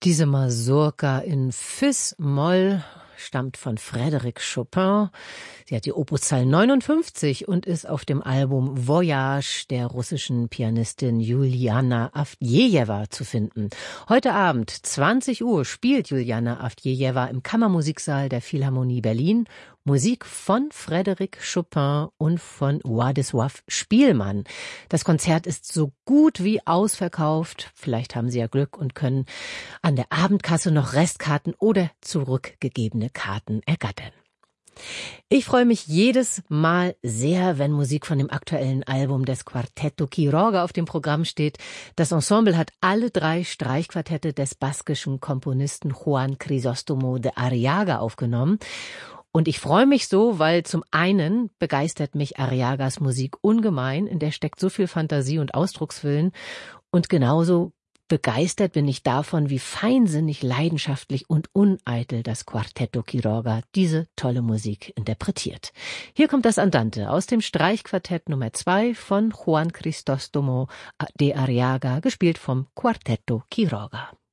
Diese Mazurka in Fis-Moll stammt von Frédéric Chopin. Sie hat die Opuszahl 59 und ist auf dem Album Voyage der russischen Pianistin Juliana Avdjejewa zu finden. Heute Abend, 20 Uhr, spielt Juliana Avdjejewa im Kammermusiksaal der Philharmonie Berlin Musik von Frédéric Chopin und von Władysław Spielmann. Das Konzert ist so gut wie ausverkauft. Vielleicht haben Sie ja Glück und können an der Abendkasse noch Restkarten oder zurückgegebene Karten ergattern. Ich freue mich jedes Mal sehr, wenn Musik von dem aktuellen Album des Quartetto Quiroga auf dem Programm steht. Das Ensemble hat alle 3 Streichquartette des baskischen Komponisten Juan Crisóstomo de Arriaga aufgenommen. Und ich freue mich so, weil zum einen begeistert mich Arriagas Musik ungemein, in der steckt so viel Fantasie und Ausdruckswillen. Und genauso begeistert bin ich davon, wie feinsinnig, leidenschaftlich und uneitel das Quartetto Quiroga diese tolle Musik interpretiert. Hier kommt das Andante aus dem Streichquartett Nummer 2 von Juan Crisóstomo de Arriaga, gespielt vom Quartetto Quiroga.